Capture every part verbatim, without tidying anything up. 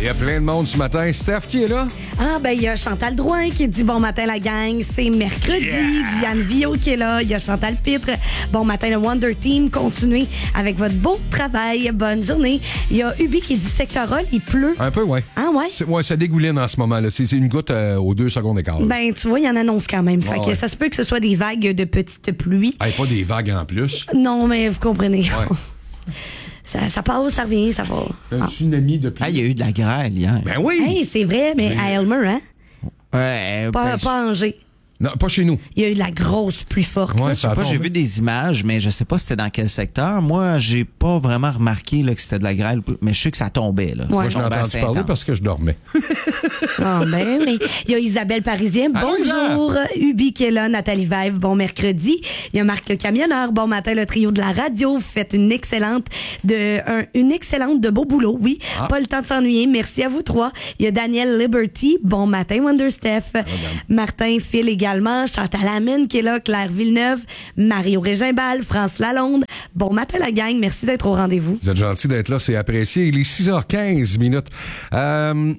Il y a plein de monde ce matin. Steph qui est là? Ah, ben, il y a Chantal Drouin qui dit bon matin, la gang. C'est mercredi. Yeah. Diane Villot qui est là. Il y a Chantal Pitre. Bon matin, le Wonder Team. Continuez avec votre beau travail. Bonne journée. Il y a Ubi qui dit sectoral, il pleut. Un peu, ouais. Ah, ouais? C'est, ouais, ça dégouline en ce moment. Là. C'est, c'est une goutte euh, aux deux secondes d'écart. Là. Ben, tu vois, il y en annonce quand même. Fait ah, que ouais. ça se peut que ce soit des vagues de petites pluies. Hey, pas des vagues en plus. Non, mais vous comprenez. Ouais. Ça, ça passe, ça revient, ça va. Un ah. tsunami de pluie. Ah, il y a eu de la grêle hier. Ben oui! Hey, c'est vrai, mais J'ai... à Elmer, hein? Ouais, pas, ben, pas à Angers. Non, pas chez nous. Il y a eu de la grosse pluie forte. Ouais, là. Je sais pas, j'ai vu des images, mais je sais pas c'était dans quel secteur. Moi, j'ai pas vraiment remarqué là, que c'était de la grêle, mais je sais que ça tombait. Là. Ouais. Moi, je l'ai entendu parler intense. Parce que je dormais. Ah, ben, mais il y a Isabelle Parisien. Bonjour. Ubi qui est là. Nathalie Vive. Bon mercredi. Il y a Marc le camionneur. Bon matin, le trio de la radio. Vous faites une excellente de, un, une excellente de beau boulot. Oui. Ah. Pas le temps de s'ennuyer. Merci à vous trois. Il y a Daniel Liberty. Bon matin, Wonder Steph. Ah, Martin Phil également. Chantal Amine qui est là. Claire Villeneuve. Mario Régimbal. France Lalonde. Bon matin, la gang. Merci d'être au rendez-vous. Vous êtes gentils d'être là. C'est apprécié. Il est six heures quinze minutes. Euh...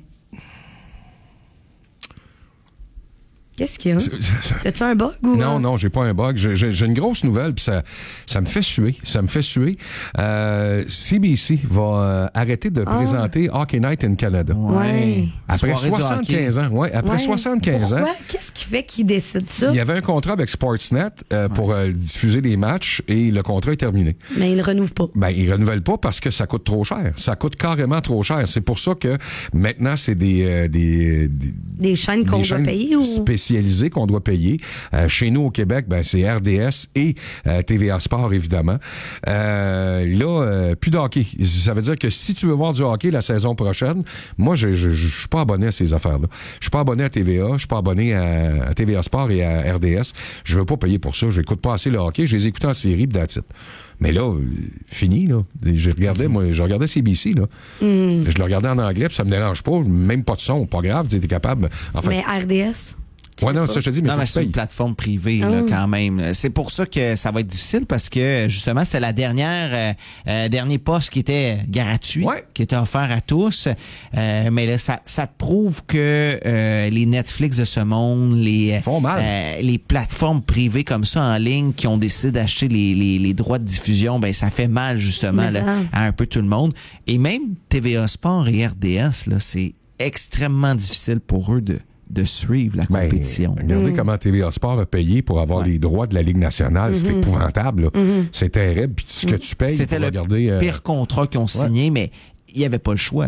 Qu'est-ce qu'il y a? T'as-tu un bug ou... Non, non, j'ai pas un bug. J'ai, j'ai, j'ai une grosse nouvelle, puis ça, ça me fait suer. Ça me fait suer. Euh, C B C va euh, arrêter de ah. présenter Hockey Night in Canada. Ouais. Après soixante-quinze ans. Ouais, après ouais. soixante-quinze Pourquoi? ans. Qu'est-ce qui fait qu'il décide ça? Il y avait un contrat avec Sportsnet euh, ouais. pour euh, diffuser les matchs et le contrat est terminé. Mais il ne renouvelle pas. Ben, il renouvelle pas parce que ça coûte trop cher. Ça coûte carrément trop cher. C'est pour ça que maintenant, c'est des... Euh, des, des, des chaînes qu'on des doit chaînes payer ou... spécialisées qu'on doit payer. Euh, chez nous, au Québec, ben, c'est R D S et euh, T V A Sport, évidemment. Euh, là, euh, plus de hockey. Ça veut dire que si tu veux voir du hockey la saison prochaine, moi, je je, je suis pas abonné à ces affaires-là. Je suis pas abonné à T V A, je suis pas abonné à, à T V A Sport et à R D S. Je veux pas payer pour ça. J'écoute pas assez le hockey. Je les écoute en série, pis that's it. Mais là, euh, fini, là. Je regardais, moi, je regardais C B C, là. Mm. Je le regardais en anglais, puis ça me dérange pas. Même pas de son, pas grave, tu es capable. Enfin, mais R D S? Ouais, non, ça, je te dis, mais, non, mais c'est une plateforme privée, là, oh. quand même. C'est pour ça que ça va être difficile parce que, justement, c'est la dernière, euh, dernier poste qui était gratuit, ouais. qui était offert à tous. Euh, mais là, ça, ça te prouve que euh, les Netflix de ce monde, les, font mal. Euh, les plateformes privées comme ça en ligne qui ont décidé d'acheter les, les, les droits de diffusion, ben, ça fait mal, justement, là, à un peu tout le monde. Et même T V A Sport et R D S, là, c'est extrêmement difficile pour eux de de suivre la compétition. Ben, regardez mmh. comment T V A Sport a payé pour avoir ouais. les droits de la Ligue nationale. Mmh. C'est épouvantable. Mmh. C'est terrible. Puis ce que tu payes C'était pour le regarder... Euh... pire contrat qu'ils ont signé, ouais. mais il n'y avait pas le choix.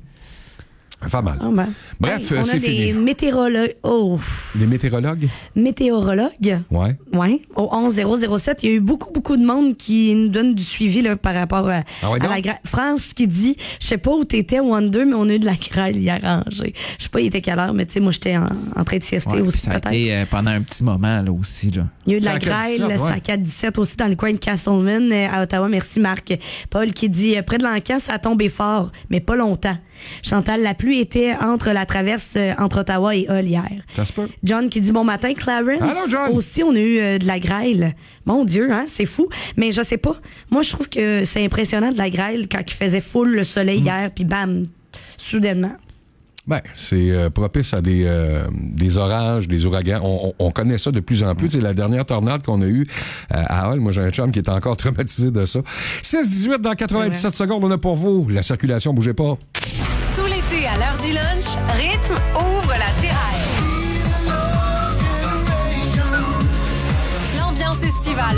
Fait mal. Oh ben. Bref, hey, on c'est a fini. des météorologues. Oh. Des météorologues? Météorologues. Ouais. Ouais. Au onze zéro zéro sept, il y a eu beaucoup, beaucoup de monde qui nous donne du suivi là, par rapport à, ah ouais, à la grêle. France qui dit, je sais pas où t'étais, Wonder, mais on a eu de la grêle hier à Angers. Je sais pas, il était quelle heure, mais tu sais, moi, j'étais en, en train de siester ouais, aussi, ça peut-être. A été, euh, pendant un petit moment, là, aussi, là. Il y a eu de la grêle, ouais. ça quatre dix-sept aussi dans le coin de Castleman, à Ottawa. Merci, Marc. Paul qui dit, près de l'Ancan, ça a tombé fort, mais pas longtemps. Chantal, la pluie était entre la traverse euh, entre Ottawa et Hull hier. Ça se peut. John qui dit bon matin, Clarence. Allô, John. Aussi, on a eu euh, de la grêle. Mon Dieu, hein, c'est fou. Mais je sais pas. Moi, je trouve que c'est impressionnant de la grêle quand il faisait full le soleil mm. hier, puis bam, soudainement. Ben, c'est euh, propice à des euh, des orages, des ouragans. On, on, on connaît ça de plus en plus. C'est la dernière tornade qu'on a eue euh, à Hull. Moi, j'ai un chum qui est encore traumatisé de ça. six dix-huit dans quatre-vingt-dix-sept ouais. secondes, on a pour vous. La circulation, bougez pas. Tout l'été, à l'heure du lunch, Rythme ouvre la terrasse.